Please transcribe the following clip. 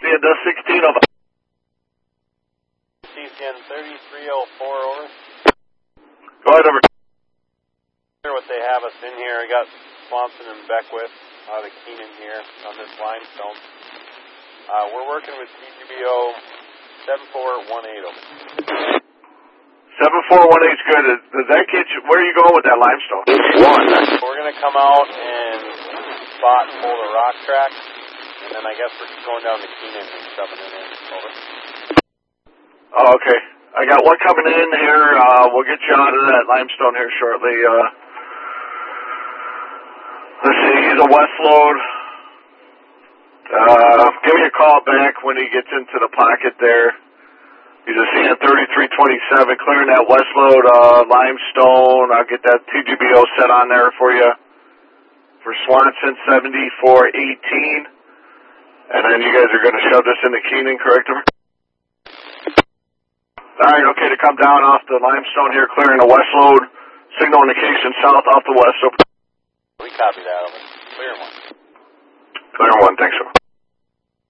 CCN does 16 over. CCN 3304 over. Go ahead, over. What they have us in here, I got Swanson and Beckwith out of Keenan here on this limestone. We're working with TGBO 7418 over. 7418 is good. Does that get you? Where are you going with that limestone? We're going to come out and spot and pull the rock track, and then I guess we're just going down to Keenan and shoving it in. Over. Oh, okay. I got one coming in here. We'll get you out of that limestone here shortly. Let's see, he's a west load. Give me a call back when he gets into the pocket there. He's a CN 3327, clearing that west load limestone. I'll get that TGBO set on there for you for Swanson 7418. And then you guys are going to shove this into Keenan, correct? All right, okay, to come down off the limestone here, clearing the west load. Signal indication south off the west. So we copy that over. Clear one. Clear one, thanks, sir.